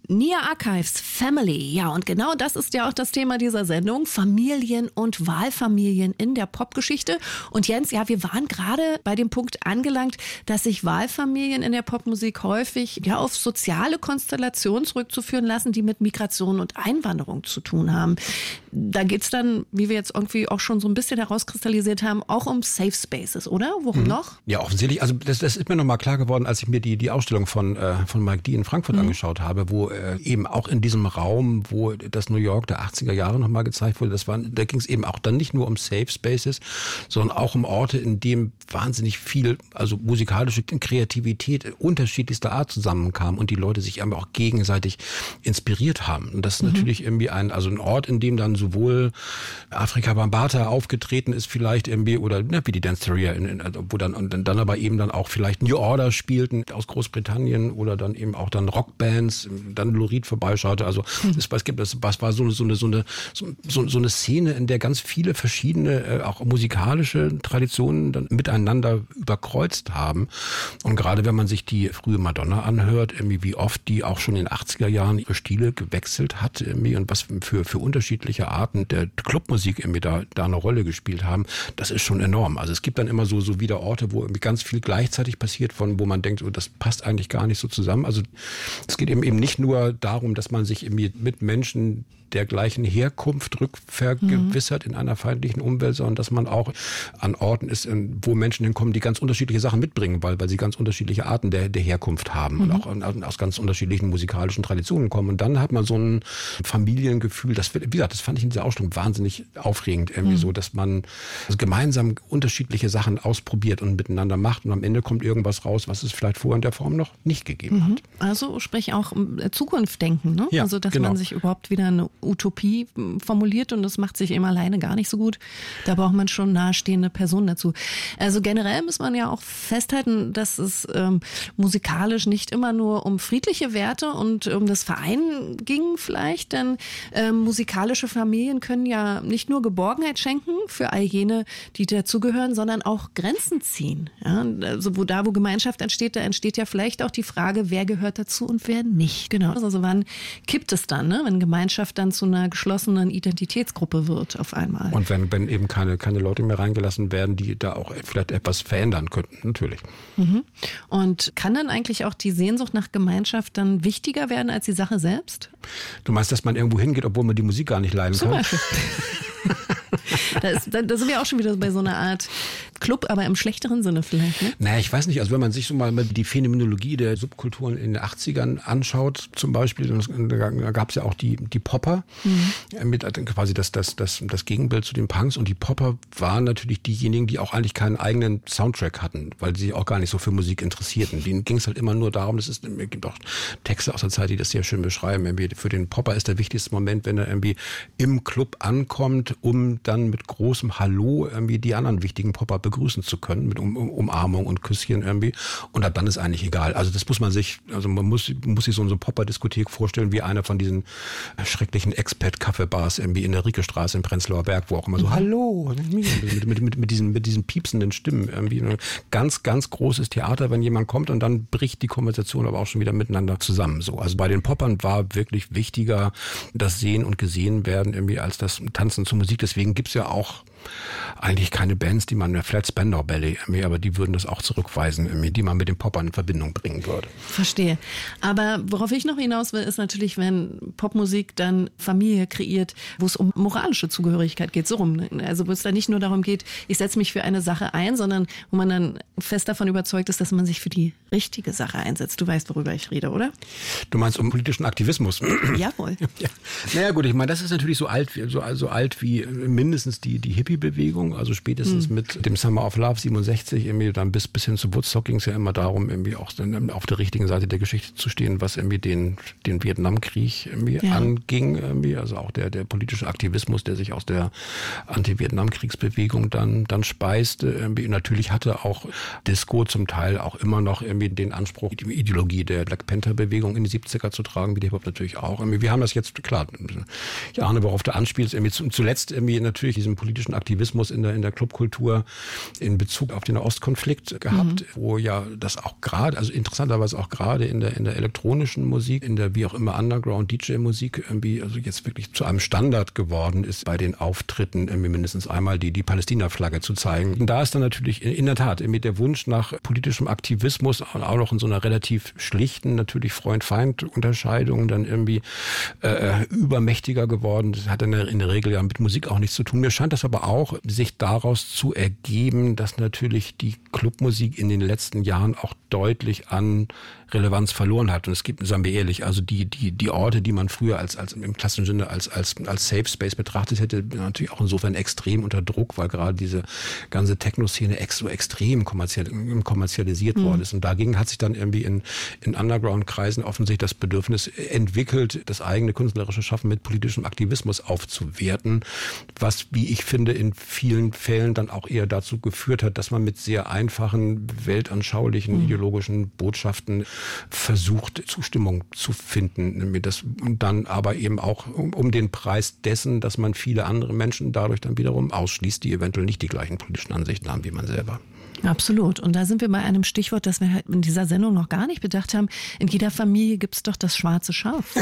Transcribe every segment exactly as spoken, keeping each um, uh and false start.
Nia Archives, Family. Ja, und genau das ist ja auch das Thema dieser Sendung. Familien und Wahlfamilien in der Popgeschichte. Und Jens, ja, wir waren gerade bei dem Punkt angelangt, dass sich Wahlfamilien in der Popmusik häufig ja auf soziale Konstellationen zurückzuführen lassen, die mit Migration und Einwanderung zu tun haben. Da geht's dann, wie wir jetzt irgendwie auch schon so ein bisschen herauskristallisiert haben, auch um Safe Spaces, oder? Worum mhm. noch? Ja, offensichtlich. Also das, das ist mir nochmal klar geworden, als ich mir die, die Ausstellung von, äh, von Mike Dee in Frankfurt mhm. angeschaut habe, wo äh, eben auch in diesem Raum, wo das New York der achtziger Jahre nochmal gezeigt wurde, das waren, da ging es eben auch dann nicht nur um Safe Spaces, sondern auch um Orte, in dem wahnsinnig viel, also musikalische Kreativität unterschiedlichster Art zusammenkam und die Leute sich aber auch gegenseitig inspiriert haben. Und das ist mhm. natürlich irgendwie ein, also ein Ort, in dem dann sowohl Afrika Bambaataa aufgetreten ist vielleicht irgendwie oder ne, wie die Danceteria, in, in, wo dann und dann aber eben dann auch vielleicht New Order spielten aus Großbritannien oder dann eben auch dann Rockbands, dann Lou Reed vorbeischaute. Also mhm. es, es gibt es was war so, so eine so eine so, so eine Szene, in der ganz viele verschiedene äh, auch musikalische Traditionen dann miteinander überkreuzt haben. Und gerade wenn man sich die frühe Madonna anhört, irgendwie wie oft die auch schon in den achtziger Jahren ihre Stile gewechselt hat irgendwie und was für für unterschiedliche Arten der Clubmusik irgendwie da da eine Rolle gespielt haben, das ist schon enorm. Also es gibt dann immer so so wieder Orte, wo irgendwie ganz viel gleichzeitig passiert, von wo man denkt, oh, das passt eigentlich gar nicht so zusammen. Also es geht eben eben nicht nur darum, dass man sich irgendwie mit Menschen der gleichen Herkunft rückvergewissert mhm. in einer feindlichen Umwelt, sondern dass man auch an Orten ist, wo Menschen hinkommen, die ganz unterschiedliche Sachen mitbringen, weil, weil sie ganz unterschiedliche Arten der, der Herkunft haben mhm. und auch an, aus ganz unterschiedlichen musikalischen Traditionen kommen. Und dann hat man so ein Familiengefühl, das, wie gesagt, das fand ich in dieser Ausstellung wahnsinnig aufregend, irgendwie mhm. so, dass man also gemeinsam unterschiedliche Sachen ausprobiert und miteinander macht und am Ende kommt irgendwas raus, was es vielleicht vorher in der Form noch nicht gegeben mhm. hat. Also sprich auch Zukunft denken, ne? Ja, also dass genau. man sich überhaupt wieder eine Utopie formuliert und das macht sich eben alleine gar nicht so gut. Da braucht man schon nahestehende Personen dazu. Also generell muss man ja auch festhalten, dass es ähm, musikalisch nicht immer nur um friedliche Werte und um das Vereinen ging vielleicht, denn ähm, musikalische Familien können ja nicht nur Geborgenheit schenken für all jene, die dazugehören, sondern auch Grenzen ziehen. Ja? Also wo da, wo Gemeinschaft entsteht, da entsteht ja vielleicht auch die Frage, wer gehört dazu und wer nicht. Genau. Also wann kippt es dann, ne? Wenn Gemeinschaft dann zu einer geschlossenen Identitätsgruppe wird auf einmal. Und wenn, wenn eben keine, keine Leute mehr reingelassen werden, die da auch vielleicht etwas verändern könnten, natürlich. Mhm. Und kann dann eigentlich auch die Sehnsucht nach Gemeinschaft dann wichtiger werden als die Sache selbst? Du meinst, dass man irgendwo hingeht, obwohl man die Musik gar nicht leiden Zum kann? Beispiel. Da, ist, da, da sind wir auch schon wieder bei so einer Art Club, aber im schlechteren Sinne vielleicht, ne? Naja, ich weiß nicht, also wenn man sich so mal die Phänomenologie der Subkulturen in den achtzigern anschaut, zum Beispiel, da gab es ja auch die, die Popper, mhm. mit quasi das, das, das, das Gegenbild zu den Punks, und die Popper waren natürlich diejenigen, die auch eigentlich keinen eigenen Soundtrack hatten, weil sie sich auch gar nicht so für Musik interessierten. Denen ging es halt immer nur darum, das ist, es gibt auch Texte aus der Zeit, die das sehr schön beschreiben, irgendwie für den Popper ist der wichtigste Moment, wenn er irgendwie im Club ankommt, um dann mit großem Hallo irgendwie die anderen wichtigen Popper begrüßen zu können, mit um, um, Umarmung und Küsschen irgendwie. Und dann ist eigentlich egal. Also das muss man sich, also man muss, muss sich so eine Popper-Diskothek vorstellen, wie einer von diesen schrecklichen Expat-Kaffeebars irgendwie in der Riekestraße in Prenzlauer Berg, wo auch immer so, mhm. Hallo, mit, mit, mit, mit, diesen, mit diesen piepsenden Stimmen irgendwie. Ein ganz, ganz großes Theater, wenn jemand kommt, und dann bricht die Konversation aber auch schon wieder miteinander zusammen. So. Also bei den Poppern war wirklich wichtiger das Sehen und Gesehen werden irgendwie als das Tanzen zur Musik. Deswegen gibt's ja auch eigentlich keine Bands, die man, Flat Spandau Ballet, aber die würden das auch zurückweisen, die man mit den Poppern in Verbindung bringen würde. Verstehe. Aber worauf ich noch hinaus will, ist natürlich, wenn Popmusik dann Familie kreiert, wo es um moralische Zugehörigkeit geht, so rum. Also wo es dann nicht nur darum geht, ich setze mich für eine Sache ein, sondern wo man dann fest davon überzeugt ist, dass man sich für die richtige Sache einsetzt. Du weißt, worüber ich rede, oder? Du meinst um politischen Aktivismus? Jawohl. Ja. Naja gut, ich meine, das ist natürlich so alt, so, so alt wie mindestens die, die Hippie-Bewegung, also spätestens mhm. mit dem Summer of Love siebenundsechzig, irgendwie dann bis, bis hin zu Woodstock ging es ja immer darum, irgendwie auch dann auf der richtigen Seite der Geschichte zu stehen, was irgendwie den, den Vietnamkrieg irgendwie ja. anging, irgendwie, also auch der, der politische Aktivismus, der sich aus der Anti-Vietnam-Kriegsbewegung dann, dann speiste, irgendwie. Natürlich hatte auch Disco zum Teil auch immer noch irgendwie den Anspruch, die Ideologie der Black Panther-Bewegung in die siebziger zu tragen, wie der Hip-Hop natürlich auch. Irgendwie. Wir haben das jetzt, klar, ich ahne, worauf du anspielst, irgendwie zuletzt irgendwie natürlich diesen politischen Aktivismus in der, in der Clubkultur in Bezug auf den Ostkonflikt gehabt, mhm. wo ja das auch gerade, also interessanterweise auch gerade in der, in der elektronischen Musik, in der wie auch immer Underground-D J-Musik irgendwie also jetzt wirklich zu einem Standard geworden ist, bei den Auftritten irgendwie mindestens einmal die, die Palästina-Flagge zu zeigen. Und da ist dann natürlich in, in der Tat irgendwie der Wunsch nach politischem Aktivismus auch noch in so einer relativ schlichten, natürlich Freund-Feind-Unterscheidung dann irgendwie äh, übermächtiger geworden. Das hat in der, in der Regel ja mit Musik auch nichts zu tun. Mir scheint das aber auch sich daraus zu ergeben, dass natürlich die Clubmusik in den letzten Jahren auch deutlich an Relevanz verloren hat. Und es gibt, sagen wir ehrlich, also die, die, die Orte, die man früher als, als im klassischen Sinne als, als, als Safe Space betrachtet hätte, natürlich auch insofern extrem unter Druck, weil gerade diese ganze Techno-Szene ex, so extrem kommerziell, kommerzialisiert mhm. worden ist. Und dagegen hat sich dann irgendwie in, in Underground-Kreisen offensichtlich das Bedürfnis entwickelt, das eigene künstlerische Schaffen mit politischem Aktivismus aufzuwerten, was, wie ich finde, in vielen Fällen dann auch eher dazu geführt hat, dass man mit sehr einfachen, weltanschaulichen, mhm. ideologischen Botschaften versucht, Zustimmung zu finden. Das dann aber eben auch um, um den Preis dessen, dass man viele andere Menschen dadurch dann wiederum ausschließt, die eventuell nicht die gleichen politischen Ansichten haben wie man selber. Absolut. Und da sind wir bei einem Stichwort, das wir in dieser Sendung noch gar nicht bedacht haben. In jeder Familie gibt es doch das schwarze Schaf.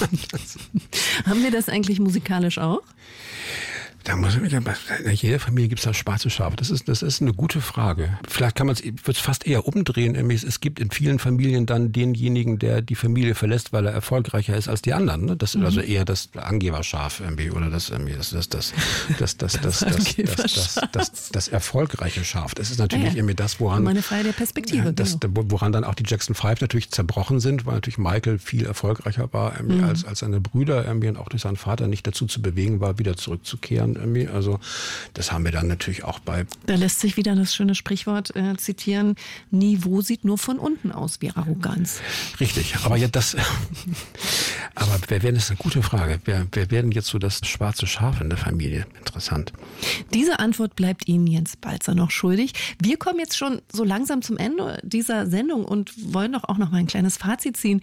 Haben wir das eigentlich musikalisch auch? Da muss ich, in jeder Familie gibt es das schwarze Schaf. Das ist, das ist eine gute Frage. Vielleicht kann man es, wird es fast eher umdrehen. Es gibt in vielen Familien dann denjenigen, der die Familie verlässt, weil er erfolgreicher ist als die anderen. Ne? Das ist mhm. also eher das Angeberschaf irgendwie oder das, das, das, das, das, das, das, das, das, das, das, das erfolgreiche Schaf. Das ist natürlich irgendwie das, woran, meine Frage der Perspektive, das, woran dann auch die Jackson Five natürlich zerbrochen sind, weil natürlich Michael viel erfolgreicher war mhm. als, als seine Brüder irgendwie und auch durch seinen Vater nicht dazu zu bewegen war, wieder zurückzukehren. Also das haben wir dann natürlich auch bei... Da lässt sich wieder das schöne Sprichwort äh, zitieren, Niveau sieht nur von unten aus wie Arroganz. Richtig, aber ja das... aber wer wäre das eine gute Frage? Wer, wer wäre denn jetzt so das schwarze Schaf in der Familie? Interessant. Diese Antwort bleibt Ihnen Jens Balzer noch schuldig. Wir kommen jetzt schon so langsam zum Ende dieser Sendung und wollen doch auch noch mal ein kleines Fazit ziehen.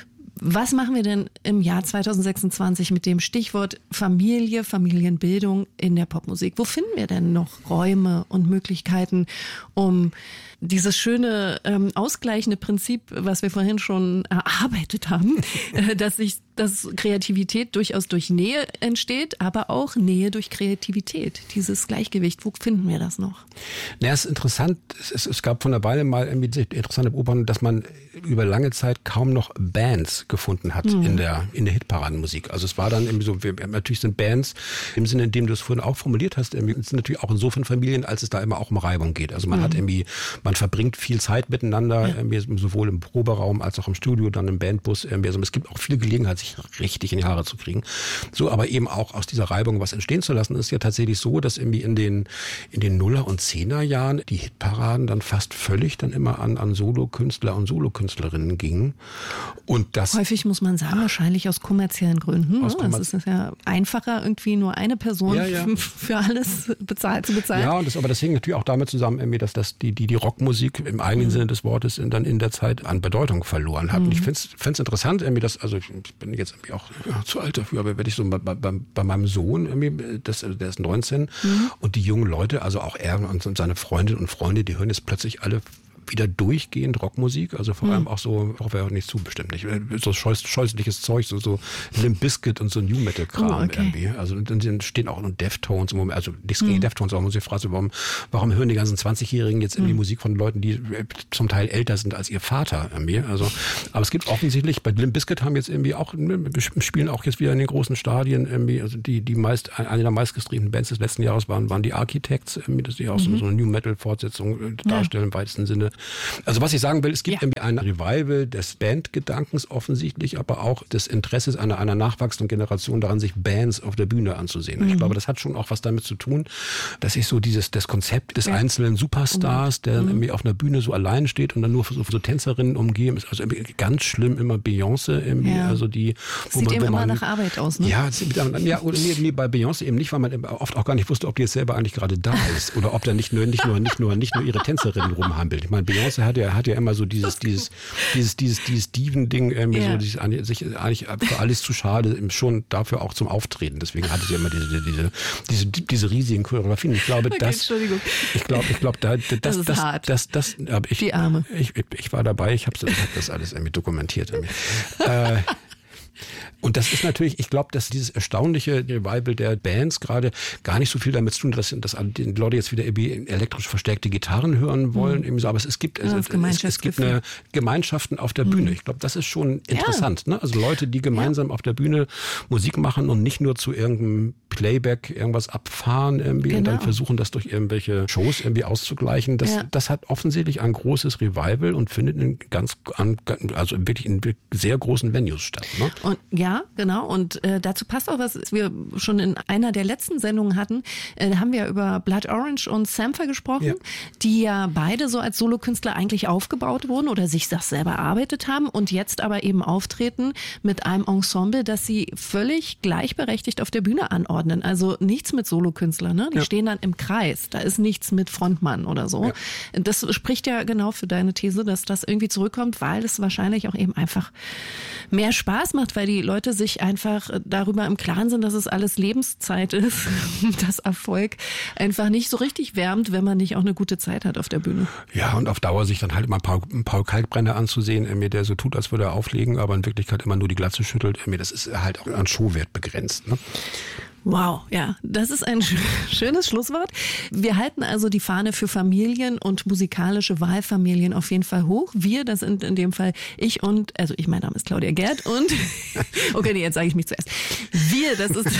Was machen wir denn im Jahr zwanzig sechsundzwanzig mit dem Stichwort Familie, Familienbildung in der Popmusik? Wo finden wir denn noch Räume und Möglichkeiten, um dieses schöne ähm, ausgleichende Prinzip, was wir vorhin schon erarbeitet haben, äh, dass sich dass Kreativität durchaus durch Nähe entsteht, aber auch Nähe durch Kreativität. Dieses Gleichgewicht, wo finden wir das noch? Na, es ist interessant, es, es gab von einer Weile mal irgendwie interessante Beobachtung, dass man über lange Zeit kaum noch Bands gefunden hat mhm. in der in der Hitparadenmusik. Also es war dann irgendwie so, wir, natürlich sind Bands im Sinne, in dem du es vorhin auch formuliert hast, irgendwie, sind natürlich auch insofern Familien, als es da immer auch um Reibung geht. Also man mhm. hat irgendwie, man verbringt viel Zeit miteinander, ja. irgendwie, sowohl im Proberaum als auch im Studio, dann im Bandbus. Irgendwie. Also es gibt auch viel Gelegenheit, sich richtig in die Haare zu kriegen. So, aber eben auch aus dieser Reibung was entstehen zu lassen, ist ja tatsächlich so, dass irgendwie in den in den Nuller- und Zehner-Jahren die Hitparaden dann fast völlig dann immer an an Solokünstler und Solokünstlerinnen gingen. Und das häufig muss man sagen, wahrscheinlich aus kommerziellen Gründen. Aus ne? Es ist ja einfacher, irgendwie nur eine Person ja, ja. für alles bezahlt zu bezahlen. Ja, und das, aber das hängt natürlich auch damit zusammen, irgendwie, dass das die die die Rockmusik im eigenen mhm. Sinne des Wortes in, dann in der Zeit an Bedeutung verloren hat. Mhm. Und ich finde es interessant, irgendwie, dass also ich bin jetzt irgendwie auch ja, zu alt dafür, aber wenn ich so bei, bei, bei meinem Sohn, irgendwie, das, der ist neunzehn mhm. und die jungen Leute, also auch er und seine Freundinnen und Freunde, die hören jetzt plötzlich alle wieder durchgehend Rockmusik, also vor mhm. allem auch so, auch wäre nicht zu, bestimmt nicht, so scheußliches Zeug, so, so Limp Bizkit und so New Metal Kram oh, okay. irgendwie. Also dann stehen auch noch Deftones, also nichts gegen mhm. Deftones, aber man muss sich fragen, warum, warum hören die ganzen zwanzigjährigen jetzt irgendwie mhm. Musik von Leuten, die zum Teil älter sind als ihr Vater irgendwie. Also, aber es gibt offensichtlich, bei Limp Bizkit haben jetzt irgendwie auch, spielen auch jetzt wieder in den großen Stadien irgendwie, also die, die meist, eine der meistgestreamten Bands des letzten Jahres waren, waren die Architects, irgendwie, dass die auch mhm. so, so eine New Metal Fortsetzung darstellen, ja. im weitesten Sinne. Also was ich sagen will, es gibt ja. irgendwie ein Revival des Bandgedankens offensichtlich, aber auch des Interesses einer, einer nachwachsenden Generation daran, sich Bands auf der Bühne anzusehen. Mhm. Ich glaube, das hat schon auch was damit zu tun, dass sich so dieses das Konzept des ja. einzelnen Superstars, der mhm. irgendwie auf einer Bühne so allein steht und dann nur für so, für so Tänzerinnen umgeben ist, also ganz schlimm immer Beyoncé irgendwie, ja. also die wo sieht man, eben wo man, immer nach Arbeit aus, ne? Ja, ja oder nee, nee, bei Beyoncé eben nicht, weil man oft auch gar nicht wusste, ob die jetzt selber eigentlich gerade da ist oder ob da nicht nur nicht nur nicht nur nicht nur ihre Tänzerinnen rumhampelt. Ich meine, Beyoncé hat ja, hat ja immer so dieses, dieses, dieses, dieses, dieses Diven-Ding, irgendwie ja. so, sich eigentlich, sich eigentlich für alles zu schade, schon dafür auch zum Auftreten. Deswegen hatte sie immer diese, diese, diese, diese riesigen Choreografien. Ich glaube, okay, das, Entschuldigung. ich glaube, ich glaube, da, das, das ist das, hart. Das, das, das, ich, Die Arme. Ich, ich, ich war dabei, ich habe hab das alles irgendwie dokumentiert. Irgendwie. äh, Und das ist natürlich, ich glaube, dass dieses erstaunliche Revival der Bands gerade gar nicht so viel damit zu tun, dass, dass die Leute jetzt wieder irgendwie elektrisch verstärkte Gitarren hören wollen. Mhm. Aber es, es gibt, ja, es, es, es gibt eine Gemeinschaften auf der mhm. Bühne. Ich glaube, das ist schon interessant. Ja. Ne? Also Leute, die gemeinsam ja. auf der Bühne Musik machen und nicht nur zu irgendeinem Playback irgendwas abfahren irgendwie genau. und dann versuchen, das durch irgendwelche Shows irgendwie auszugleichen. Das, ja. das hat offensichtlich ein großes Revival und findet in ganz, also wirklich in sehr großen Venues statt. Ne? Und ja, genau. Und äh, dazu passt auch, was wir schon in einer der letzten Sendungen hatten. Äh, da haben wir über Blood Orange und Sampha gesprochen, ja. die ja beide so als Solokünstler eigentlich aufgebaut wurden oder sich das selber erarbeitet haben und jetzt aber eben auftreten mit einem Ensemble, das sie völlig gleichberechtigt auf der Bühne anordnen. Also nichts mit Solokünstlern, ne? Die ja. stehen dann im Kreis. Da ist nichts mit Frontmann oder so. Ja. Das spricht ja genau für deine These, dass das irgendwie zurückkommt, weil es wahrscheinlich auch eben einfach mehr Spaß macht, weil die Leute sich einfach darüber im Klaren sind, dass es alles Lebenszeit ist, dass Erfolg einfach nicht so richtig wärmt, wenn man nicht auch eine gute Zeit hat auf der Bühne. Ja, und auf Dauer sich dann halt immer Paul, Paul Kalkbrenner anzusehen, der so tut, als würde er auflegen, aber in Wirklichkeit immer nur die Glatze schüttelt, das ist halt auch an Showwert begrenzt. Ne? Wow, ja, das ist ein schönes Schlusswort. Wir halten also die Fahne für Familien und musikalische Wahlfamilien auf jeden Fall hoch. Wir, das sind in dem Fall ich und, also ich, mein Name ist Claudia Gerd und, okay, nee, jetzt sage ich mich zuerst. Wir, das ist...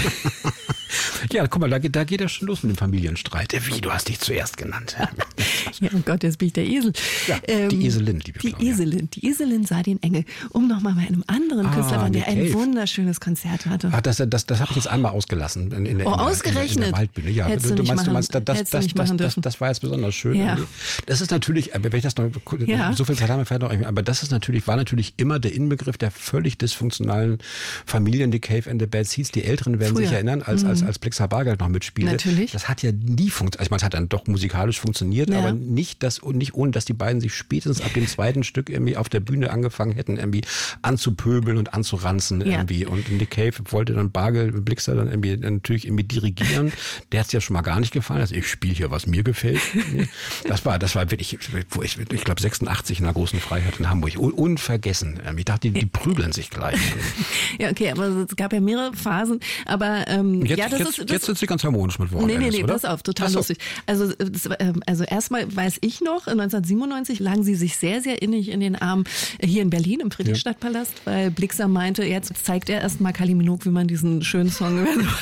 Ja, guck mal, da, da geht ja schon los mit dem Familienstreit. Wie, du hast dich zuerst genannt. Ja, oh Gott, jetzt bin ich der Esel. Ja, ähm, die Eselin, liebe Die Claudia. Eselin, die Eselin sah den Engel. Um nochmal bei einem anderen Ah, Künstler, der Nick ein Cave. wunderschönes Konzert hatte. Ach, das das, das habe ich jetzt einmal ausgelassen. In, in, der- Oh, in, der- ausgerechnet. In der, in der Waldbühne. Ja, Hättest du du nicht meinst, du machen- meinst, das, das, hättest du das, nicht das, machen das, dürfen. das war jetzt besonders schön. Ja. Das ist natürlich, aber wenn ich das noch, Ja. so viel Zeit haben wir vielleicht noch, aber das ist natürlich, war natürlich immer der Inbegriff der völlig dysfunktionalen Familien, die Cave and the Bad Seeds. Die Älteren werden Früher. sich erinnern, als, als, als Blixa Bargeld noch mitspielte. Natürlich. Das hat ja nie funktioniert. Also ich meine, es hat dann doch musikalisch funktioniert, Ja. aber nicht, das, und nicht ohne, dass die beiden sich spätestens ab dem zweiten Stück irgendwie auf der Bühne angefangen hätten, irgendwie anzupöbeln und anzuranzen Ja. irgendwie. Und Nick Cave wollte dann Bargel, Blixer dann irgendwie natürlich irgendwie dirigieren. Der hat's ja schon mal gar nicht gefallen. Also ich spiele hier, was mir gefällt. Das war, das war wirklich, wo ich, ich glaube sechsundachtzig in der großen Freiheit in Hamburg. Un- Unvergessen. Ich dachte, die, die prügeln sich gleich. Ja, okay, aber es gab ja mehrere Phasen. Aber ähm, Jetzt, ja, das jetzt, ist... Das jetzt sind sie ganz harmonisch mit Warren Nee, nee, Ellis, nee, oder? pass auf, total Ach so. lustig. Also, das, ähm, also erstmal weiß ich noch, neunzehnhundertsiebenundneunzig lagen sie sich sehr, sehr innig in den Armen hier in Berlin im Friedrichstadtpalast, weil Blixer meinte, jetzt zeigt er erst mal Kylie Minogue, wie man diesen schönen Song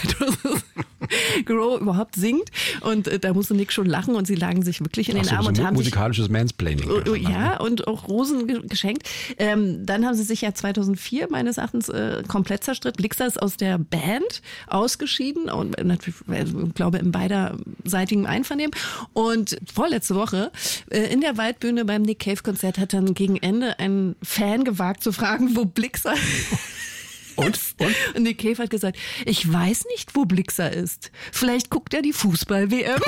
Grow überhaupt singt. Und äh, da musste Nick schon lachen und sie lagen sich wirklich in Ach den so, Armen so und mu- haben sich musikalisches Mansplaining. Oh, oh, ja, und auch Rosen ge- geschenkt. Ähm, dann haben sie sich ja zweitausendvier meines Erachtens äh, komplett zerstritten. Blixer ist aus der Band ausgeschieden und natürlich, also, ich glaube, im beiderseitigen Einvernehmen. Und vorletzte Woche äh, in der Waldbühne beim Nick Cave Konzert hat dann gegen Ende ein Fan gewagt zu fragen, wo Blixer Und? Und? Und Nick Cave hat gesagt, ich weiß nicht, wo Blixer ist. Vielleicht guckt er die Fußball-W M.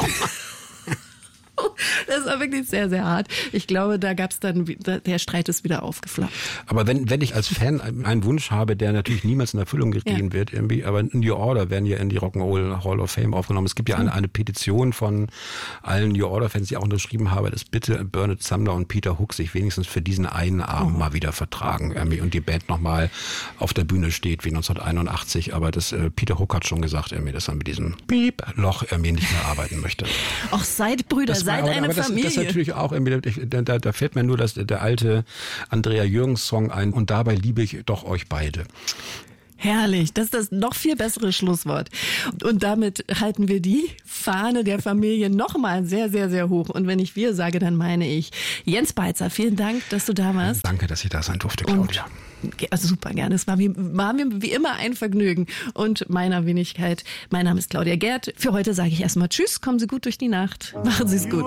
Das war wirklich sehr, sehr hart. Ich glaube, da gab es dann, der Streit ist wieder aufgeflammt. Aber wenn, wenn ich als Fan einen Wunsch habe, der natürlich niemals in Erfüllung gehen Ja. wird, irgendwie, aber New Order werden ja in die Rock'n'Roll Hall of Fame aufgenommen. Es gibt ja eine, eine Petition von allen New Order-Fans, die auch unterschrieben haben, dass bitte Bernard Sumner und Peter Hook sich wenigstens für diesen einen Abend oh. mal wieder vertragen irgendwie, und die Band nochmal auf der Bühne steht wie neunzehnhunderteinundachtzig. Aber das, äh, Peter Hook hat schon gesagt, irgendwie, dass er mit diesem Piep-Loch irgendwie nicht mehr arbeiten möchte. Auch seid Brüder, Das war- seid aber, eine aber das, Familie. das natürlich auch, irgendwie, da, da, da fällt mir nur das, der alte Andrea Jürgens Song ein, und dabei liebe ich doch euch beide. Herrlich, das ist das noch viel bessere Schlusswort. Und damit halten wir die Fahne der Familie nochmal sehr, sehr, sehr hoch. Und wenn ich wir sage, dann meine ich Jens Beitzer. Vielen Dank, dass du da warst. Danke, dass ich da sein durfte, Claudia. Und, also super gerne. Es war, wie, war mir wie immer ein Vergnügen. Und meiner Wenigkeit, mein Name ist Claudia Gerd. Für heute sage ich erstmal Tschüss, kommen Sie gut durch die Nacht. Machen Sie es gut.